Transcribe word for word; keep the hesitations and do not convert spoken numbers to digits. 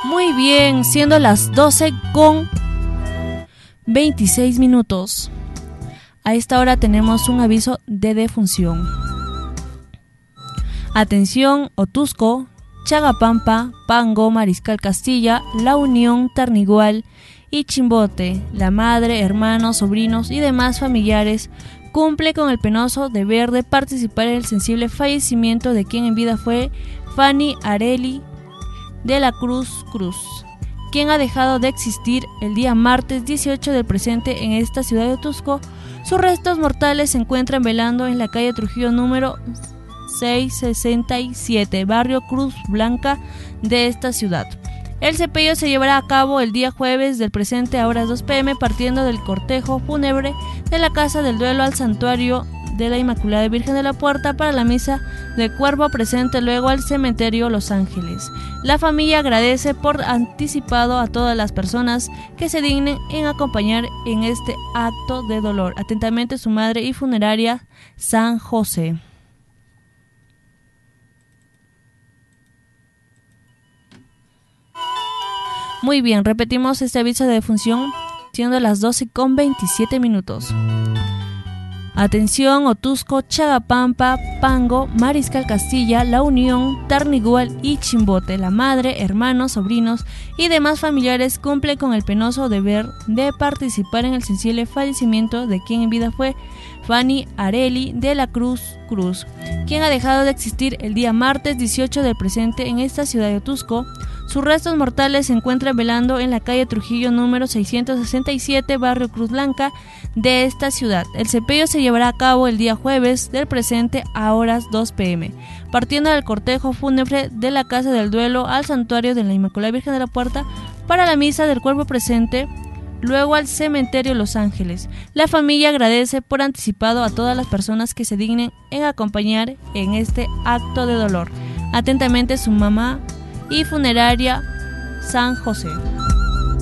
Muy bien, siendo las doce con veintiséis minutos. A esta hora tenemos un aviso de defunción. Atención, Otusco, Chagapampa, Pango, Mariscal Castilla, La Unión, Tarnigual y Chimbote. La madre, hermanos, sobrinos y demás familiares cumple con el penoso deber de participar en el sensible fallecimiento de quien en vida fue Fanny Areli de la Cruz Cruz, quien ha dejado de existir el día martes dieciocho del presente en esta ciudad de Otusco. Sus restos mortales se encuentran velando en la calle Trujillo número seiscientos sesenta y siete, barrio Cruz Blanca de esta ciudad. El sepelio se llevará a cabo el día jueves del presente a horas dos pe eme, partiendo del cortejo fúnebre de la Casa del Duelo al Santuario de la Inmaculada Virgen de la Puerta para la misa de cuerpo presente, luego al cementerio Los Ángeles. La familia agradece por anticipado a todas las personas que se dignen en acompañar en este acto de dolor. Atentamente, su madre y funeraria San José. Muy bien, repetimos este aviso de defunción, siendo las doce con veintisiete minutos. Atención, Otusco, Chagapampa, Pango, Mariscal Castilla, La Unión, Tarnigual y Chimbote. La madre, hermanos, sobrinos y demás familiares cumplen con el penoso deber de participar en el sensible fallecimiento de quien en vida fue Fanny Areli de la Cruz Cruz, quien ha dejado de existir el día martes dieciocho del presente en esta ciudad de Otusco. Sus restos mortales se encuentran velando en la calle Trujillo número seiscientos sesenta y siete, barrio Cruz Blanca de esta ciudad. El sepelio se llevará a cabo el día jueves del presente a horas dos pe eme, partiendo del cortejo fúnebre de la Casa del Duelo al Santuario de la Inmaculada Virgen de la Puerta para la misa del cuerpo presente, luego al cementerio Los Ángeles. La familia agradece por anticipado a todas las personas que se dignen en acompañar en este acto de dolor. Atentamente, su mamá y funeraria San José.